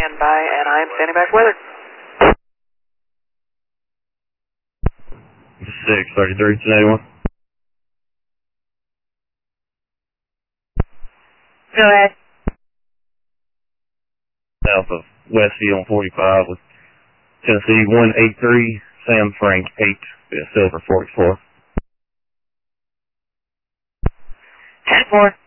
stand by, and I am standing by for weather. 633, 1081. Go ahead. South of Westview on 45 with Tennessee 183, Sam Frank 8, Silver 44. 10-4.